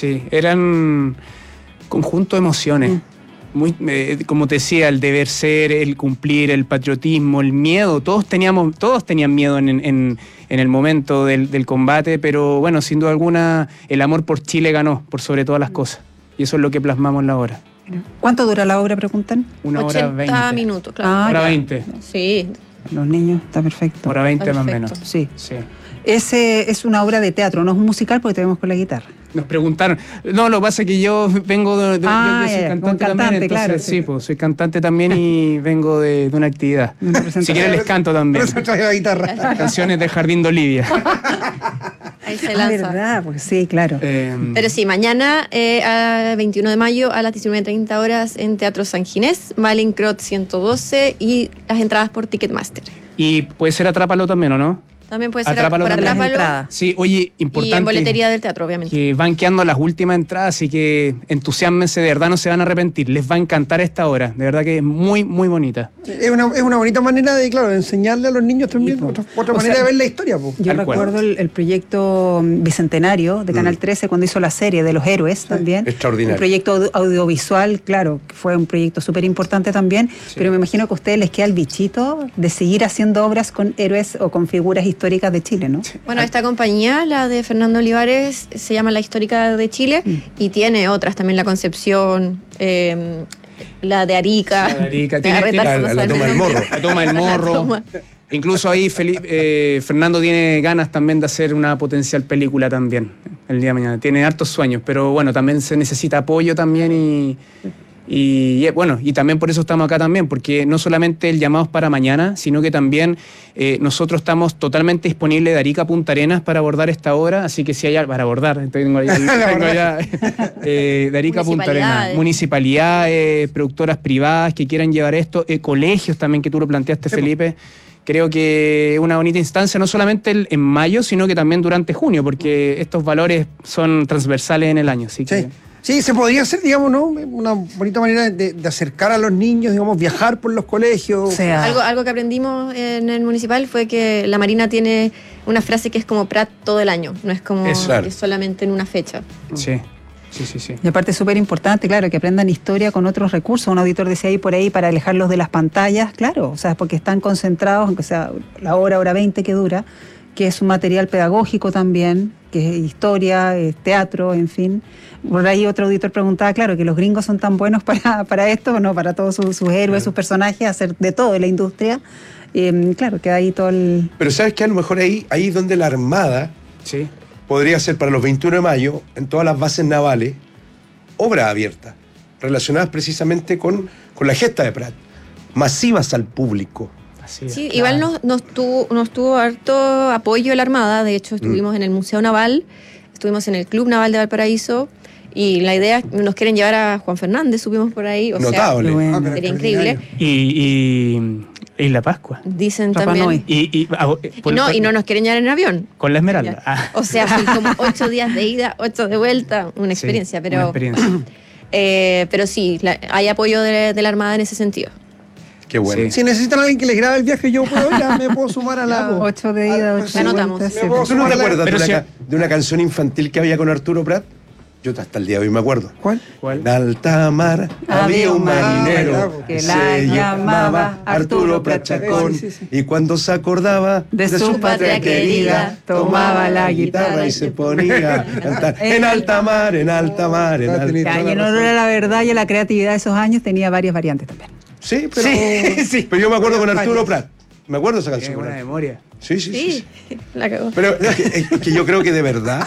Sí, eran conjunto de emociones. Muy, como te decía, el deber ser, el cumplir, el patriotismo, el miedo. Todos tenían miedo en el momento del combate, pero bueno, sin duda alguna, el amor por Chile ganó, por sobre todas las cosas. Y eso es lo que plasmamos en la obra. ¿Cuánto dura la obra, preguntan? 1 hora 20. 80 minutos, claro. Hora 20. Sí. Los niños, está perfecto. Hora 20 más o Perfecto. menos. Sí. Sí. Es una obra de teatro, no es un musical porque tenemos con la guitarra. Nos preguntaron. No, lo que pasa es que yo vengo de soy cantante también, entonces, claro. sí, pues soy cantante también y vengo de una actividad. Si quieren les canto también. Por eso trae la guitarra. Canciones de Jardín de Olivia. Ahí se lanza. verdad, pues sí, claro. Pero sí, mañana, 21 de mayo, a las 19:30 horas, en Teatro San Ginés, Malincrot 112, y las entradas por Ticketmaster. Y puede ser Atrápalo también, ¿o no? También puede ser Atrápalo por también. Atrápalo. Sí, oye, importante. Y en boletería del teatro, obviamente. Que van quedando las últimas entradas, así que entusiásmense, de verdad no se van a arrepentir. Les va a encantar esta obra, de verdad que es muy, muy bonita. Es una bonita manera de, claro, de enseñarle a los niños también otra manera de ver la historia. Po. Yo recuerdo el proyecto Bicentenario de Canal 13 cuando hizo la serie de los héroes también. Extraordinario. Un proyecto audiovisual, claro, que fue un proyecto súper importante también, pero me imagino que a ustedes les queda el bichito de seguir haciendo obras con héroes o con figuras históricas de Chile, ¿no? Bueno, esta compañía, la de Fernando Olivares, se llama La Histórica de Chile y tiene otras también, La Concepción, la de Arica. La de Arica. La Toma del Morro. La Toma del Morro. Incluso ahí Fernando tiene ganas también de hacer una potencial película también el día de mañana. Tiene hartos sueños, pero bueno, también se necesita apoyo también y bueno, y también por eso estamos acá también, porque no solamente el llamado es para mañana, sino que también nosotros estamos totalmente disponibles de Arica a Punta Arenas para abordar esta obra, así que si hay para abordar, tengo allá de Arica a Punta Arenas, municipalidades, productoras privadas que quieran llevar esto, colegios también que tú lo planteaste, Felipe. Creo que es una bonita instancia, no solamente en mayo, sino que también durante junio, porque estos valores son transversales en el año. Así que... Sí, se podría hacer, digamos, ¿no? Una bonita manera de acercar a los niños, digamos, viajar por los colegios. O sea, algo que aprendimos en el municipal fue que la Marina tiene una frase que es como Prat todo el año, no es como Eso. que es solamente en una fecha. Sí. Y aparte es súper importante, claro, que aprendan historia con otros recursos. Un auditor decía ahí por ahí, para alejarlos de las pantallas, claro, o sea, porque están concentrados, aunque sea la hora 20 que dura, que es un material pedagógico también, que es historia, es teatro, en fin. Por ahí otro auditor preguntaba, claro, que los gringos son tan buenos para esto, ¿no? Para todos sus héroes, sus personajes, hacer de todo en la industria. Claro, que ahí todo el... Pero ¿sabes qué? A lo mejor ahí donde la Armada podría ser para los 21 de mayo, en todas las bases navales, obras abiertas, relacionadas precisamente con la gesta de Prat, masivas al público. Sí, igual nos tuvo harto apoyo de la Armada. De hecho, estuvimos en el Museo Naval, estuvimos en el Club Naval de Valparaíso, y la idea, nos quieren llevar a Juan Fernández, subimos por ahí. Notable. Sería increíble. Y la Pascua. Dicen Rapa también. Nui. Y no nos quieren llevar en avión. Con la Esmeralda. O sea, son como 8 días de ida, 8 de vuelta, una experiencia. Pero, una experiencia. Pero sí, hay apoyo de la Armada en ese sentido. Qué bueno. Sí. Si necesitan a alguien que les grabe el viaje, yo me puedo sumar a la... 8 de ida, 8 de anotamos. vuelta. Me puedo ¿Tú no sumar te a la... acuerdas de una canción infantil que había con Arturo Prat? Yo hasta el día de hoy me acuerdo. ¿Cuál? En alta mar había un marinero que se la llamaba Arturo Prat Chacón, y cuando se acordaba de su patria querida, tomaba la guitarra y se ponía a cantar en alta mar, en alta mar, en alta Ya, y en honor a la verdad y a la creatividad de esos años tenía varias variantes también. Sí, pero yo me acuerdo con Arturo Prat. Me acuerdo esa canción. Qué buena memoria. Sí. La cagó. Pero es que yo creo que de verdad,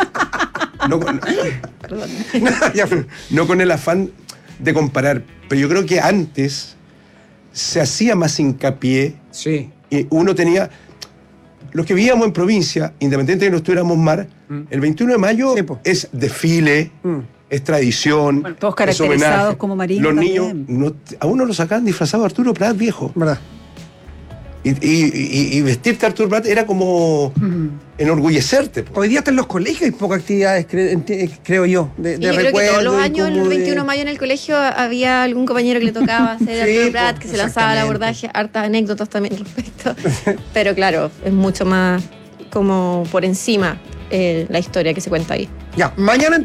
no con el afán de comparar, pero yo creo que antes se hacía más hincapié y uno tenía... Los que vivíamos en provincia, independientemente de que no estuviéramos mar, el 21 de mayo es desfile, es tradición, bueno, todos caracterizados es homenaje. como marinos. Los también. niños, a uno lo sacaban disfrazado de Arturo Prat viejo. ¿Verdad? Y vestirte a Arturo Prat era como enorgullecerte. Hoy día hasta en los colegios hay pocas actividades, creo yo, de Y yo creo que todos los años, el 21 de mayo en el colegio, había algún compañero que le tocaba hacer Arturo Prat, que se lanzaba al abordaje, hartas anécdotas también al respecto. Pero claro, es mucho más como por encima la historia que se cuenta ahí. Ya, mañana